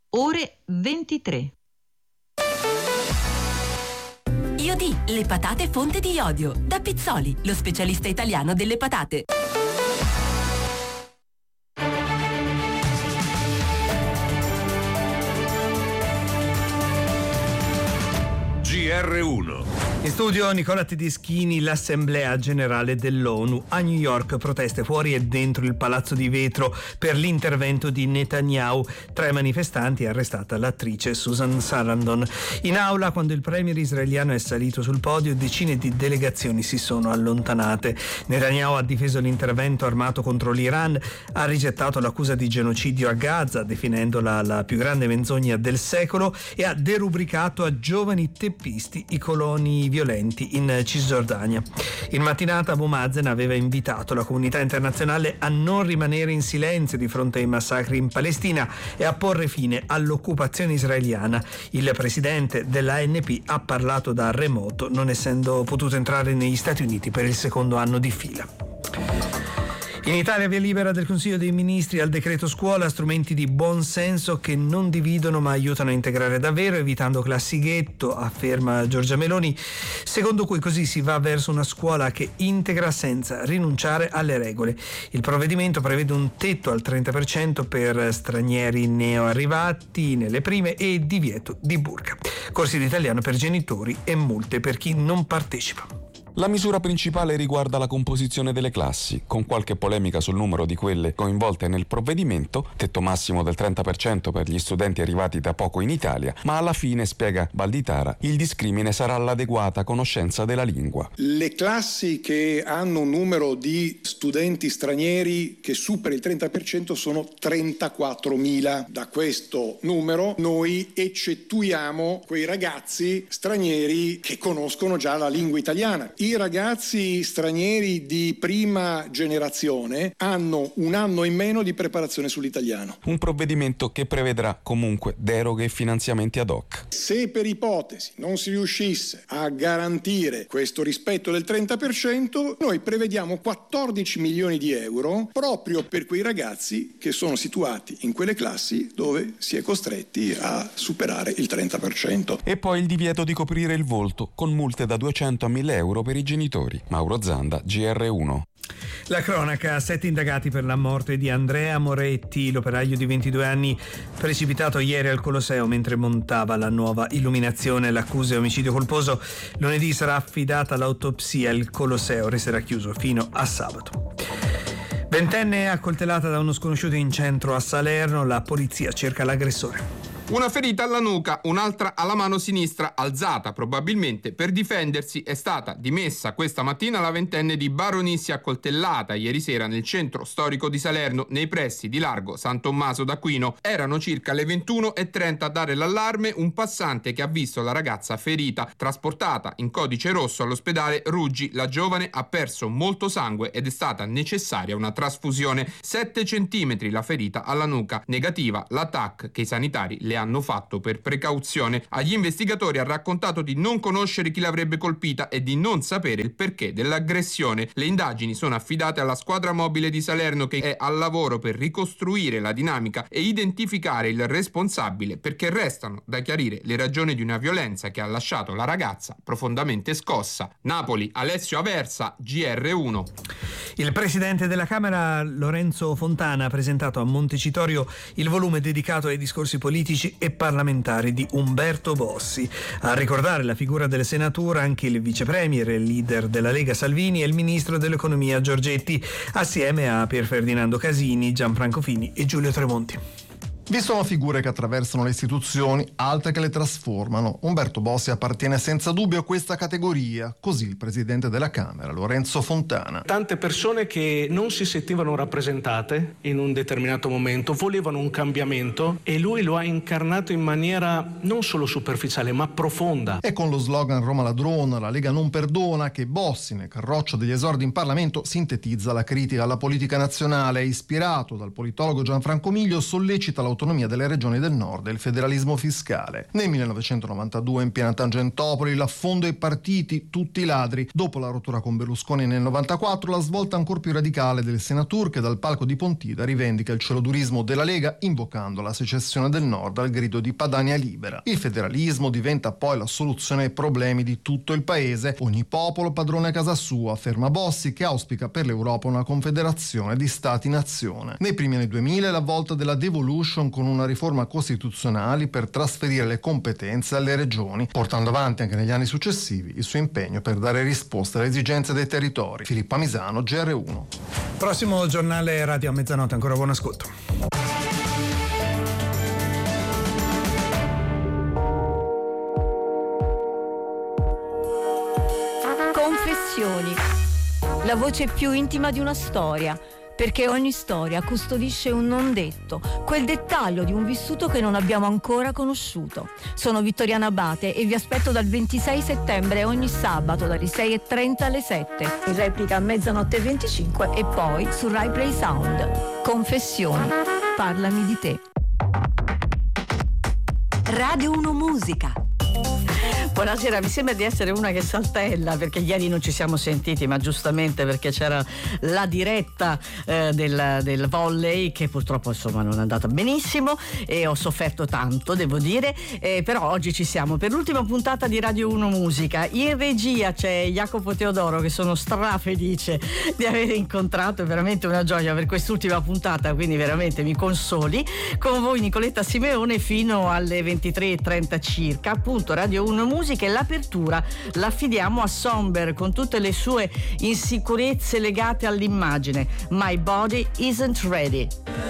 ore 23. Iodi, le patate fonte di iodio. Da Pizzoli, lo specialista italiano delle patate. GR1. In studio Nicola Tedeschini. L'Assemblea Generale dell'ONU. A New York proteste fuori e dentro il Palazzo di Vetro per l'intervento di Netanyahu. Tra i manifestanti è arrestata l'attrice Susan Sarandon. In aula, quando il premier israeliano è salito sul podio, decine di delegazioni si sono allontanate. Netanyahu ha difeso l'intervento armato contro l'Iran, ha rigettato l'accusa di genocidio a Gaza, definendola la più grande menzogna del secolo, e ha derubricato a giovani teppisti i coloni violenti in Cisgiordania. In mattinata Abu Mazen aveva invitato la comunità internazionale a non rimanere in silenzio di fronte ai massacri in Palestina e a porre fine all'occupazione israeliana. Il presidente dell'ANP ha parlato da remoto, non essendo potuto entrare negli Stati Uniti per il secondo anno di fila. In Italia via libera del Consiglio dei Ministri al decreto scuola, strumenti di buon senso che non dividono ma aiutano a integrare davvero, evitando classi ghetto, afferma Giorgia Meloni, secondo cui così si va verso una scuola che integra senza rinunciare alle regole. Il provvedimento prevede un tetto al 30% per stranieri neoarrivati nelle prime e divieto di burka. Corsi di italiano per genitori e multe per chi non partecipa. La misura principale riguarda la composizione delle classi, con qualche polemica sul numero di quelle coinvolte nel provvedimento, tetto massimo del 30% per gli studenti arrivati da poco in Italia, ma alla fine, spiega Valditara, il discrimine sarà l'adeguata conoscenza della lingua. Le classi che hanno un numero di studenti stranieri che supera il 30% sono 34.000. Da questo numero noi eccettuiamo quei ragazzi stranieri che conoscono già la lingua italiana. I ragazzi stranieri di prima generazione hanno un anno in meno di preparazione sull'italiano. Un provvedimento che prevedrà comunque deroghe e finanziamenti ad hoc. Se per ipotesi non si riuscisse a garantire questo rispetto del 30%, noi prevediamo 14 milioni di euro proprio per quei ragazzi che sono situati in quelle classi dove si è costretti a superare il 30%. E poi il divieto di coprire il volto con multe da 200 a 1.000 euro per i genitori. Mauro Zanda, GR1. La cronaca: 7 indagati per la morte di Andrea Moretti, l'operaio di 22 anni precipitato ieri al Colosseo mentre montava la nuova illuminazione. L'accusa è omicidio colposo. Lunedì sarà affidata l'autopsia. Il Colosseo resterà chiuso fino a sabato. Ventenne accoltellata da uno sconosciuto in centro a Salerno. La polizia cerca l'aggressore. Una ferita alla nuca, un'altra alla mano sinistra, alzata probabilmente per difendersi. È stata dimessa questa mattina la ventenne di Baronissi, accoltellata ieri sera nel centro storico di Salerno, nei pressi di largo San Tommaso d'Aquino. Erano circa le 21:30 a dare l'allarme, un passante che ha visto la ragazza ferita, trasportata in codice rosso all'ospedale Ruggi. La giovane ha perso molto sangue ed è stata necessaria una trasfusione. 7 centimetri la ferita alla nuca, negativa la TAC che i sanitari le hanno fatto per precauzione. Agli investigatori ha raccontato di non conoscere chi l'avrebbe colpita e di non sapere il perché dell'aggressione. Le indagini sono affidate alla squadra mobile di Salerno, che è al lavoro per ricostruire la dinamica e identificare il responsabile, perché restano da chiarire le ragioni di una violenza che ha lasciato la ragazza profondamente scossa. Napoli, Alessio Aversa, GR1. Il presidente della Camera, Lorenzo Fontana, ha presentato a Montecitorio il volume dedicato ai discorsi politici e parlamentari di Umberto Bossi. A ricordare la figura del senatore anche il vice premier e leader della Lega Salvini e il ministro dell'economia Giorgetti, assieme a Pier Ferdinando Casini, Gianfranco Fini e Giulio Tremonti. Vi sono figure che attraversano le istituzioni, altre che le trasformano. Umberto Bossi appartiene senza dubbio a questa categoria, così il presidente della Camera, Lorenzo Fontana. Tante persone che non si sentivano rappresentate in un determinato momento, volevano un cambiamento e lui lo ha incarnato in maniera non solo superficiale ma profonda. E con lo slogan Roma ladrona, la Lega non perdona, che Bossi nel carroccio degli esordi in Parlamento sintetizza la critica alla politica nazionale. Ispirato dal politologo Gianfranco Miglio, sollecita l'autorità l'autonomia delle regioni del nord e il federalismo fiscale. Nel 1992 in piena Tangentopoli l'affondo ai partiti, tutti ladri. Dopo la rottura con Berlusconi nel 94, la svolta ancor più radicale del Senatur, che dal palco di Pontida rivendica il celodurismo della Lega invocando la secessione del nord al grido di Padania libera. Il federalismo diventa poi la soluzione ai problemi di tutto il paese. Ogni popolo padrone a casa sua, afferma Bossi, che auspica per l'Europa una confederazione di stati-nazione. Nei primi anni 2000 è la volta della devolution, con una riforma costituzionale per trasferire le competenze alle regioni, portando avanti anche negli anni successivi il suo impegno per dare risposte alle esigenze dei territori. Filippo Amisano, GR1. Prossimo giornale radio a mezzanotte, ancora buon ascolto. Confessioni, la voce più intima di una storia, perché ogni storia custodisce un non detto, quel dettaglio di un vissuto che non abbiamo ancora conosciuto. Sono Vittoriana Abate e vi aspetto dal 26 settembre ogni sabato dalle 6:30 alle 7, in replica a mezzanotte e 25 e poi su Rai Play Sound. Confessioni, parlami di te. Radio 1 Musica. Buonasera, mi sembra di essere una che saltella perché ieri non ci siamo sentiti, ma giustamente perché c'era la diretta del volley che purtroppo insomma non è andata benissimo e ho sofferto tanto, devo dire, però oggi ci siamo per l'ultima puntata di Radio 1 Musica. In regia c'è Jacopo Teodoro, che sono strafelice di aver incontrato, è veramente una gioia per quest'ultima puntata, quindi veramente mi consoli. Con voi Nicoletta Simeone fino alle 23:30 circa, appunto Radio 1 Musica, e l'apertura l'affidiamo a Somber con tutte le sue insicurezze legate all'immagine. My Body Isn't Ready.